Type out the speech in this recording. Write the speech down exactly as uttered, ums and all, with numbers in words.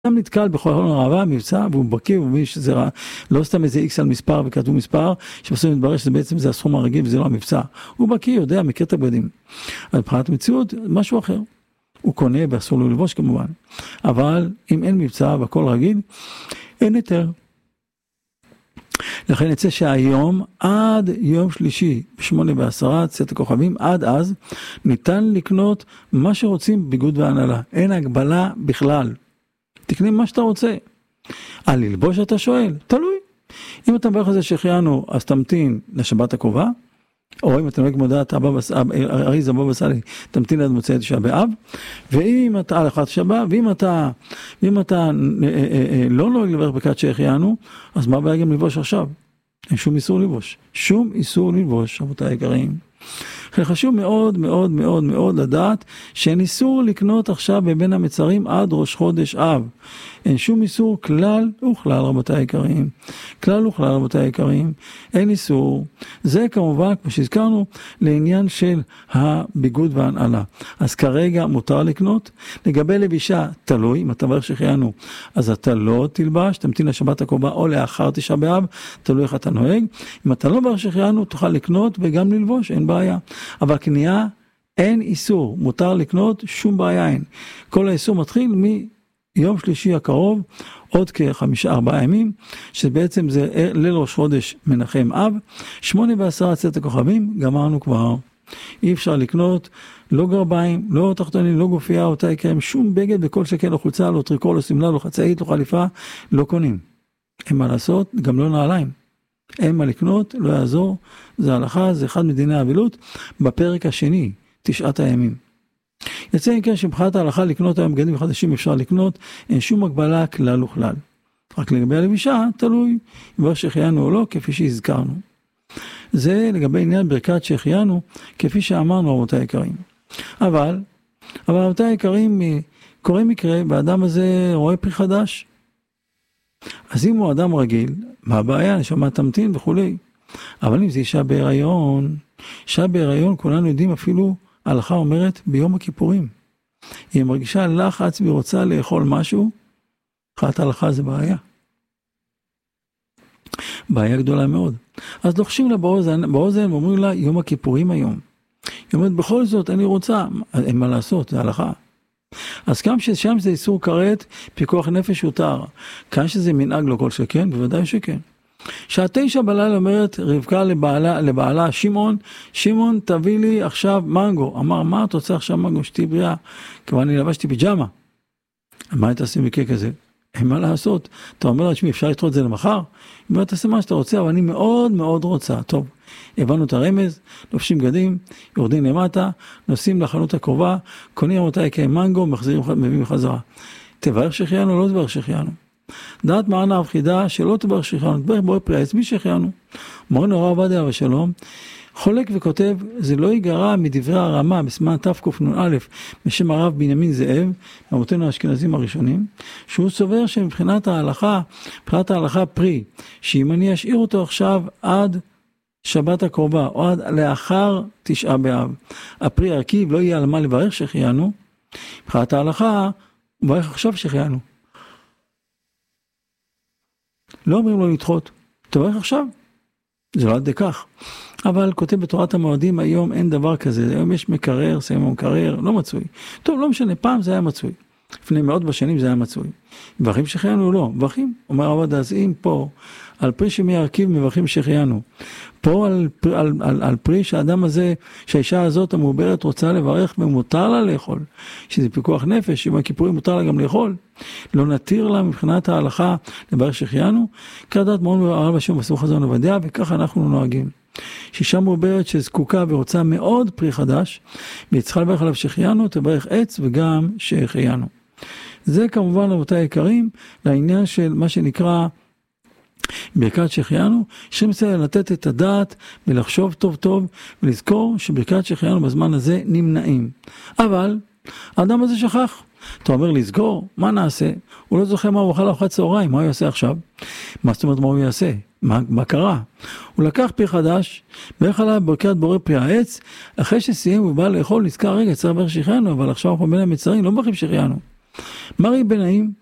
אדם נתקל בכל רעבה, מבצע, והוא בקיא, הוא מבין שזה רע, לא סתם איזה איקס על מספר וכתוב מספר, שבסוף מתברר שזה בעצם זה הסכום הרגיל וזה לא המבצע. הוא בקיא, יודע, מכיר את הבגדים. אז מבחינת מציאות, משהו אחר. הוא קונה ואסור לו ללבוש כמובן. אבל אם אין מבצע והכל רגיל, אין היתר. לכן יצא שהיום עד יום שלישי בשמונה בעשרה צאת הכוכבים, עד אז ניתן לקנות מה שרוצים ביגוד והנהלה. אין הגבלה בכלל. תקנה מה שאתה רוצה. על ללבוש אתה שואל, תלוי. אם אתה מברך על זה שהחיינו, אז תמתין לשבת הקרובה, או אם אתה נוהג מודעת אריז הבבא סאלי, תמתין עד מוצאי תשעה באב, ואם אתה על אחת שבת, ואם אתה, ואם אתה לא נוהג לברך ברכת שהחיינו, אז מה הבעיה גם ללבוש עכשיו? אין שום איסור ללבוש. שום איסור ללבוש, רבותיי היקרים. חשוב מאוד מאוד מאוד מאוד לדעת שאין איסור לקנות עכשיו בבין המצרים עד ראש חודש אב. אין שום איסור, כלל וכלל רבותיי היקרים. כלל וכלל רבותיי היקרים. אין איסור. זה כמובן, כמו שהזכרנו, לעניין של הביגוד והנעלה. אז כרגע מותר לקנות. לגבי לבישה, תלוי, אם אתה מברך שהחיינו, אז אתה לא תלבש, תמתין לשבת הקרובה או לאחר תשעה באב, תלוי איך אתה נוהג. אם אתה לא מברך שהחיינו, תוכל לקנות וגם ללבוש, אין בעיה. אבל קנייה, אין איסור, מותר לקנות, שום בעיה אין. כל האיסור מתחיל מיום שלישי הקרוב, עוד כחמישה, ארבעה ימים, שבעצם זה ליל ראש חודש מנחם אב, שמונה ועשרה צאת הכוכבים, גמרנו כבר. אי אפשר לקנות, לא גרביים, לא תחתונים, לא גופייה, אותה יקרים, שום בגד וכל שכן, לא חולצה, לא טריקול, לא סמלה, לא חצאית, לא חליפה, לא קונים. אין מה לעשות, גם לא נעליים. אין מה לקנות, לא יעזור, זה הלכה, זה אחד מדיני האבילות, בפרק השני, תשעת הימים. יצא אם כן שבחיית ההלכה לקנות היום בגדים חדשים אפשר לקנות, אין שום הגבלה כלל וכלל. רק לגבי הלבישה, תלוי אם שהחיינו או לא, כפי שהזכרנו. זה לגבי עניין ברכת שהחיינו, כפי שאמרנו רבותיי היקרים. אבל, אבל רבותיי היקרים, קורה מקרה, והאדם הזה רואה פרי חדש. אז אם הוא אדם רגיל, מה הבעיה? נשמע תמתין וכולי. אבל אם זה אישה בהיריון, אישה בהיריון, כולנו יודעים אפילו, ההלכה אומרת, ביום הכיפורים. היא מרגישה לחץ והיא רוצה לאכול משהו, אחת ההלכה זה בעיה. בעיה גדולה מאוד. אז לוחשים לה באוזן, באוזן ואומרים לה, יום הכיפורים היום. היא אומרת, בכל זאת, אני רוצה, אין מה לעשות, זה הלכה. אז גם ששם זה איסור כרת, פיקוח נפש הותר. כאן שזה מנהג לו כל שכן, בוודאי שכן. שעה תשע בלילה אומרת רבקה לבעלה, לבעלה, שמעון, שמעון תביא לי עכשיו מנגו. אמר, מה אתה רוצה עכשיו מנגו? שתי בריאה. כבר אני לבשתי פיג'מה. מה היית עושים מקרה כזה? אין מה לעשות. אתה אומר לה, שמי, אפשר לתרוא את זה למחר? היא אומרת, תעשה מה שאתה רוצה, אבל אני מאוד מאוד רוצה. טוב, הבנו את הרמז, לובשים בגדים, יורדים למטה, נוסעים לחנות הקרובה, קונים אותה יקי מנגו, מחזירים, מביאים חזרה. תברך שהחיינו, לא תברך שהחיינו. דעת מענה הבחידה שלא תברך שהחיינו, תברך בורא פרי העץ, מי שהחיינו. מורנו הרב עובדיה ושלום, חולק וכותב, זה לא ייגרע מדברי הרמה בסימן תקנ"א בשם הרב בנימין זאב, רבותינו האשכנזים הראשונים, שהוא סובר שמבחינת ההלכה, מבחינת ההלכה פרי, שאם אני אשאיר אותו עכשיו עד שבת הקרובה, או עד לאחר תשעה באב, הפרי הרכיב לא יהיה על מה לברך שהחיינו, מבחינת ההלכה, הוא ברך עכשיו שהחיינו. לא אומרים לו לדחות, תברך עכשיו. זה לא עד כך. אבל כותב בתורת המועדים, היום אין דבר כזה, היום יש מקרר, סיימו מקרר, לא מצוי. טוב, לא משנה, פעם זה היה מצוי. לפני מאות בשנים זה היה מצוי. מברכים שהחיינו לא, מברכים. אומר עבודה, אז אם פה, על פרי שמיירכיב מברכים שהחיינו. פה על, על, על, על, על פרי שהאדם הזה, שהאישה הזאת המעוברת רוצה לברך ומותר לה לאכול. שזה פיקוח נפש, אם הכיפורים מותר לה גם לאכול. לא נתיר לה מבחינת ההלכה לברך שהחיינו. כדעת מאוד הרב השם מסור חזון עובדיה, וככה אנחנו נוהגים. שאישה מעוברת שזקוקה ורוצה מאוד פרי חדש, והיא צריכה לברך עליו שהחיינו, תברך עץ וגם שהחיינו. זה כמובן רבותיי היקרים, לעניין של מה שנקרא ברכת שהחיינו, שמצא לתת את הדעת ולחשוב טוב טוב ולזכור שברכת שהחיינו בזמן הזה נמנעים. אבל האדם הזה שכח. אתה אומר לסגור, מה נעשה? הוא לא זוכר מה הוא אכל ארוחת צהריים, מה הוא יעשה עכשיו? מה זאת אומרת מה הוא יעשה? מה, מה קרה? הוא לקח פרי חדש, ברך עליו ברכת בורא פרי העץ, אחרי שסיים הוא בא לאכול, נזכר רגע, צריך לברך שהחיינו, אבל עכשיו אנחנו בין המצרים, לא מברכים שהחיינו. מרי בנאים,